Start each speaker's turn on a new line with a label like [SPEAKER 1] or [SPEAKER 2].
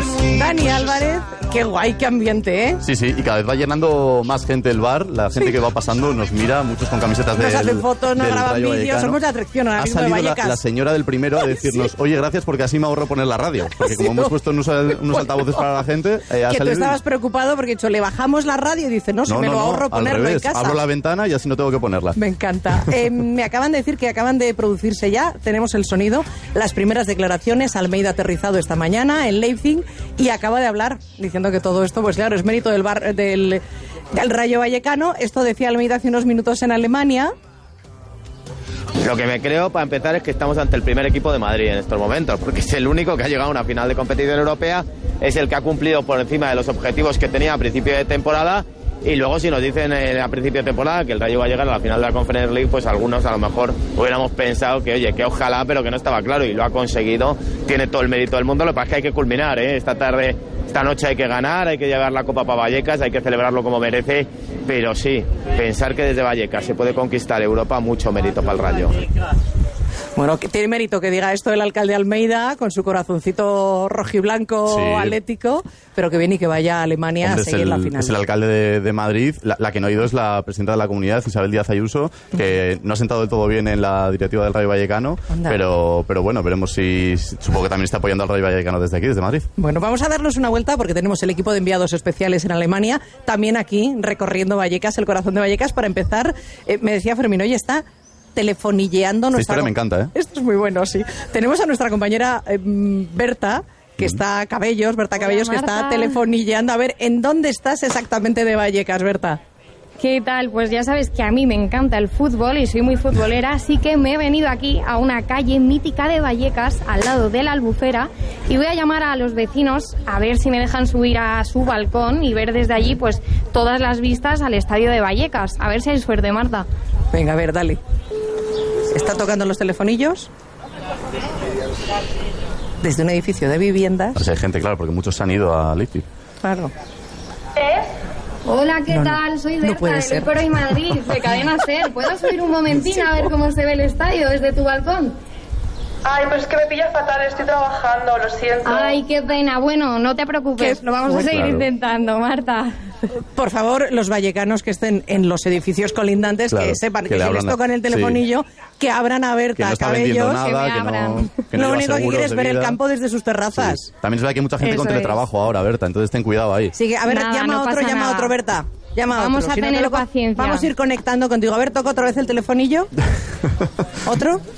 [SPEAKER 1] Dani Álvarez, qué guay, qué ambiente, ¿eh?
[SPEAKER 2] Sí, y cada vez va llenando más gente el bar. La gente que va pasando nos mira, muchos con camisetas
[SPEAKER 1] nos hacen fotos, nos graban vídeos, somos de atracción ahora mismo de Vallecas.
[SPEAKER 2] Ha salido la señora del primero a decirnos, oye, gracias porque así me ahorro poner la radio. Porque como hemos puesto unos altavoces para la gente...
[SPEAKER 1] que tú estabas preocupado porque le bajamos la radio y dice, no, me lo ahorro ponerlo en casa.
[SPEAKER 2] Abro la ventana y así no tengo que ponerla.
[SPEAKER 1] Me encanta. Me acaban de decir que acaban de producirse ya, tenemos el sonido, las primeras declaraciones. Almeida ha aterrizado esta mañana en Leipzig y acaba de hablar diciendo que todo esto, pues claro, es mérito del Rayo Vallecano. Esto decía Almeida hace unos minutos en Alemania.
[SPEAKER 3] Lo que me creo, para empezar, es que estamos ante el primer equipo de Madrid en estos momentos, porque es el único que ha llegado a una final de competición europea, es el que ha cumplido por encima de los objetivos que tenía a principio de temporada. Y luego si nos dicen a principio de temporada que el Rayo va a llegar a la final de la Conference League, pues algunos a lo mejor hubiéramos pensado que, oye, que ojalá, pero que no estaba claro, y lo ha conseguido, tiene todo el mérito del mundo. Lo que pasa es que hay que culminar, esta noche hay que ganar, hay que llevar la Copa para Vallecas, hay que celebrarlo como merece, pero sí, pensar que desde Vallecas se puede conquistar Europa, mucho mérito para el Rayo.
[SPEAKER 1] Bueno, que tiene mérito que diga esto el alcalde Almeida, con su corazoncito rojiblanco atlético, pero que viene y que vaya a Alemania a seguir la final.
[SPEAKER 2] Es el alcalde de Madrid. La que no ha ido es la presidenta de la comunidad, Isabel Díaz Ayuso, que no ha sentado del todo bien en la directiva del Rayo Vallecano, pero bueno, veremos si... Supongo que también está apoyando al Rayo Vallecano desde aquí, desde Madrid.
[SPEAKER 1] Bueno, vamos a darnos una vuelta porque tenemos el equipo de enviados especiales en Alemania, también aquí, recorriendo Vallecas, el corazón de Vallecas. Para empezar, me decía Fermín, oye, está telefonilleando nuestra...
[SPEAKER 2] Esta historia me encanta, ¿eh?
[SPEAKER 1] Esto es muy bueno, sí. Tenemos a nuestra compañera Berta, que está Cabellos, Berta Cabellos, que está telefonilleando. A ver, ¿en dónde estás exactamente de Vallecas, Berta?
[SPEAKER 4] ¿Qué tal? Pues ya sabes que a mí me encanta el fútbol y soy muy futbolera, así que me he venido aquí a una calle mítica de Vallecas, al lado de la Albufera, y voy a llamar a los vecinos a ver si me dejan subir a su balcón y ver desde allí pues todas las vistas al estadio de Vallecas. A ver si hay suerte, Marta.
[SPEAKER 1] Venga, a ver, dale. ¿Está tocando los telefonillos? Desde un edificio de viviendas.
[SPEAKER 2] Pues hay gente, claro, porque muchos se han ido a Leipzig.
[SPEAKER 1] Claro.
[SPEAKER 4] Hola, ¿qué tal? Soy Berta del Hoy por Hoy Madrid, de Cadena SER. ¿Puedo subir un momentín a ver cómo se ve el estadio desde tu balcón?
[SPEAKER 5] Ay, pues es que me pilla fatal, estoy trabajando, lo siento.
[SPEAKER 4] Ay, qué pena. Bueno, no te preocupes, lo vamos a seguir intentando, Marta.
[SPEAKER 1] Por favor, los vallecanos que estén en los edificios colindantes, que sepan que si les tocan el telefonillo, que abran a Berta,
[SPEAKER 2] no
[SPEAKER 1] Cabellos,
[SPEAKER 2] nada,
[SPEAKER 1] que me abran. Lo único que quiere es ver el campo desde sus terrazas.
[SPEAKER 2] Sí. También es verdad que hay mucha gente con teletrabajo ahora, Berta, entonces ten cuidado ahí.
[SPEAKER 1] Sí, a ver, llama a otro, Berta.
[SPEAKER 4] Vamos a tener paciencia.
[SPEAKER 1] Vamos a ir conectando contigo. A ver, toca otra vez el telefonillo. ¿Otro?